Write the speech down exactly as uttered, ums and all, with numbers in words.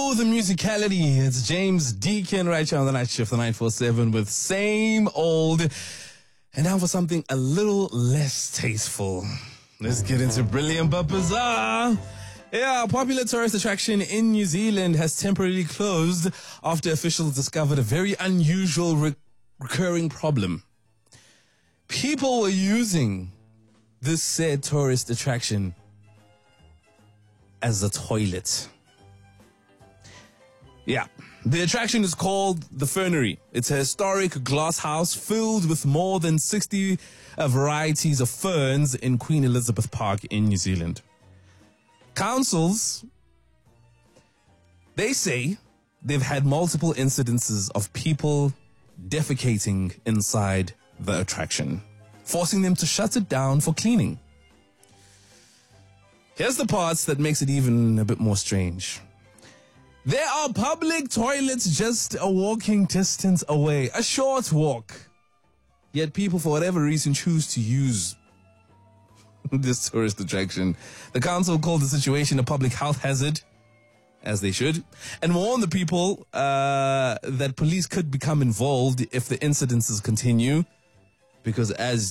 know the musicality. It's James Deacon right here on the night shift, the nine four seven with Same Old. And now for something a little less tasteful. Let's get into Brilliant but Bizarre. Yeah, a popular tourist attraction in New Zealand has temporarily closed after officials discovered a very unusual re- recurring problem. People were using this said tourist attraction as a toilet. Yeah, the attraction is called the Fernery. It's a historic glass house filled with more than sixty uh, varieties of ferns in Queen Elizabeth Park in New Zealand. Councils, they say they've had multiple incidences of people defecating inside the attraction, forcing them to shut it down for cleaning. Here's the parts that makes it even a bit more strange. There are public toilets just a walking distance away, a short walk. Yet people, for whatever reason, choose to use this tourist attraction. The council called the situation a public health hazard, as they should, and warned the people uh, that police could become involved if the incidences continue, because as